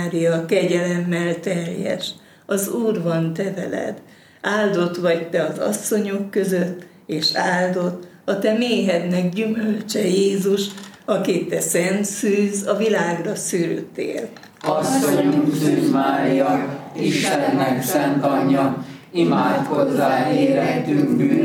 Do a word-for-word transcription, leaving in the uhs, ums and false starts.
Mária, kegyelemmel teljes, az Úr van te veled, áldott vagy te az asszonyok között, és áldott a te méhednek gyümölcse Jézus, akit te szent szűz, a világra szültél. Asszonyunk Szűz Mária, Istennek szent anyja, imádkozzál érettünk bűnösökért,